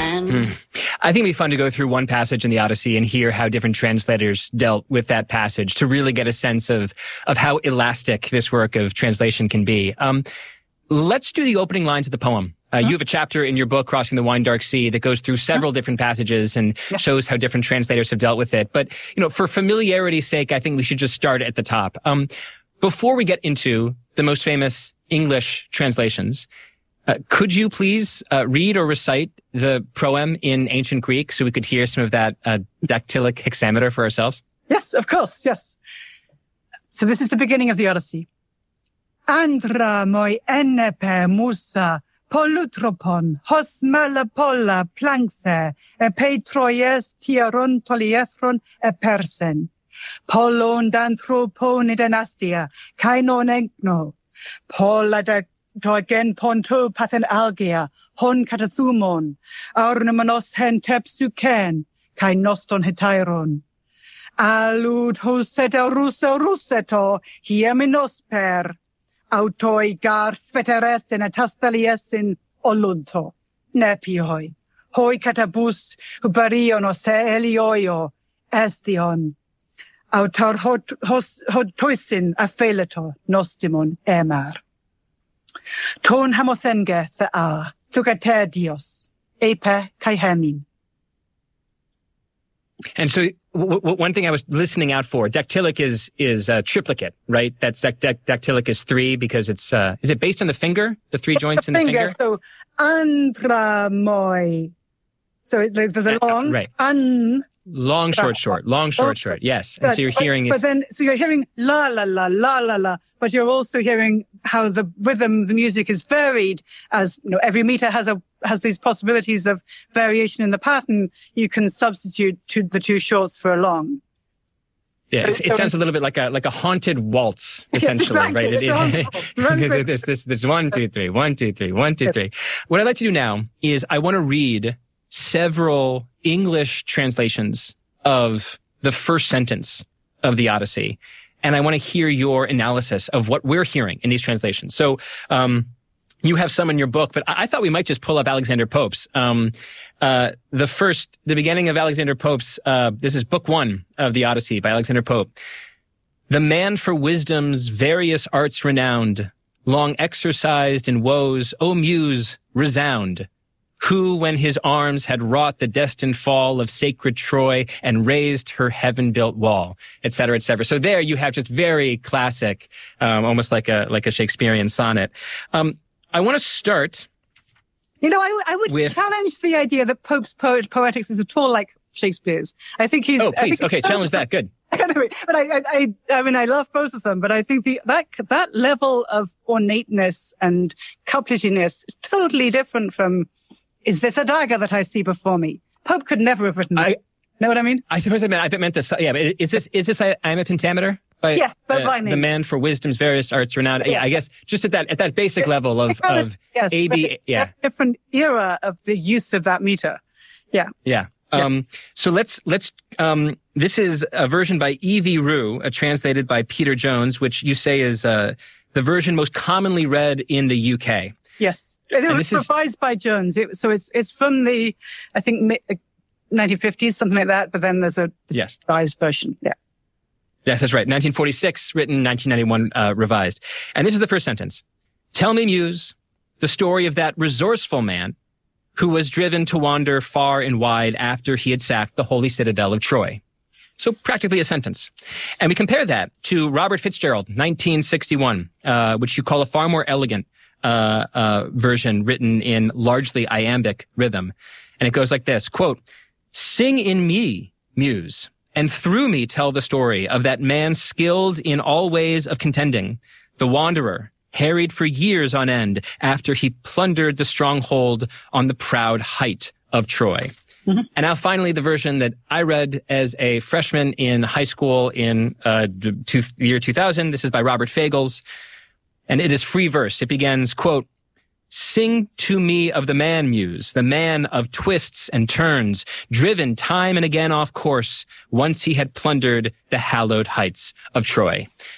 I think it'd be fun to go through one passage in the Odyssey and hear how different translators dealt with that passage to really get a sense of how elastic this work of translation can be. Let's do the opening lines of the poem. You have a chapter in your book, Crossing the Wine Dark Sea, that goes through several different passages and shows how different translators have dealt with it. But, for familiarity's sake, I think we should just start at the top. Before we get into the most famous English translations, could you please read or recite the proem in ancient Greek so we could hear some of that dactylic hexameter for ourselves? Yes, of course, yes. So this is the beginning of the Odyssey. Andra moi enepe musa polutropon hos malapola plankse petroies tiaron toliethron persen. Polon danthropon dynastia kainon egno. Pola Togen ponto pathen algia, hon katathumon, aurnumanos hen tepsuken, kai noston hetairon. Alud huseto ruseto, hieminos per, autoi gar sveteresin atastaliasin olunto, nepioi, hoi katabus hubariono se elioio, estion, autor hotoisin afeleto nostimon emar. Ton hamothenge the a, tugater dios, epe kai hemin. And so one thing I was listening out for, dactylic is triplicate, right? That's dactylic is 3 because it's, is it based on the finger? The 3 joints in the finger? So, andramoi. So there's a long, right. Long, short. Yes. And so you're hearing so you're hearing la, la, la, la, la, la, but you're also hearing how the rhythm, the music is varied as, every meter has these possibilities of variation in the pattern. You can substitute the 2 shorts for a long. Yeah, it sounds a little bit like a haunted waltz, essentially, yes, exactly. Right? This 1, 2, 3, 1, 2, 3, 1, 2, 3. What I'd like to do now is I want to read several English translations of the first sentence of the Odyssey. And I want to hear your analysis of what we're hearing in these translations. So, you have some in your book, but I thought we might just pull up Alexander Pope's. The beginning of Alexander Pope's, this is book 1 of the Odyssey by Alexander Pope. The man for wisdom's various arts renowned, long exercised in woes, O muse, resound. Who, when his arms had wrought the destined fall of sacred Troy and raised her heaven-built wall, et cetera, et cetera. So there you have just very classic, almost like a Shakespearean sonnet. I want to start. I would challenge the idea that Pope's poetics is at all like Shakespeare's. I think he's. Oh, please. Okay, challenge that. Good. Anyway, but I love both of them, but I think that level of ornateness and couplatiness is totally different from, is this a dagger that I see before me? Pope could never have written it. Know what I mean? I suppose I meant this. Yeah, but is this I'm a pentameter? Yes, but by name. The man for wisdom's various arts renowned. Yeah, I guess just at that basic level of yes, AB. Yeah, different era of the use of that meter. Yeah. Yeah. So let's this is a version by E.V. Rue, translated by Peter Jones, which you say is the version most commonly read in the UK. Yes, it was revised by Jones. It's from the, I think, 1950s, something like that. But then there's a revised version. Yeah. Yes, that's right. 1946, written, 1991, revised. And this is the first sentence. Tell me, Muse, the story of that resourceful man who was driven to wander far and wide after he had sacked the holy citadel of Troy. So practically a sentence. And we compare that to Robert Fitzgerald, 1961, which you call a far more elegant version written in largely iambic rhythm. And it goes like this, quote, sing in me, Muse, and through me tell the story of that man skilled in all ways of contending, the wanderer, harried for years on end after he plundered the stronghold on the proud height of Troy. Mm-hmm. And now finally, the version that I read as a freshman in high school in the year 2000. This is by Robert Fagles, and it is free verse. It begins, quote, sing to me of the man, Muse, the man of twists and turns, driven time and again off course once he had plundered the hallowed heights of Troy.